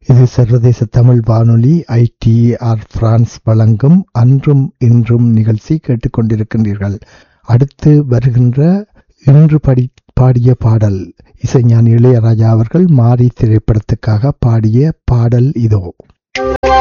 இது சர்வதேச தமிழ் வானொலி ITR பிரான்ஸ் வழங்கும் அன்றும் இன்றும் நிகழ்ச்சி கேட்டுக்கொண்டிருக்கின்றீர்கள். அடுத்து வருகின்ற இன்று பாடிய பாடல் இசைஞானி இளையராஜா அவர்கள் மாரி திரைப்படத்துக்காக பாடிய பாடல் இதோ.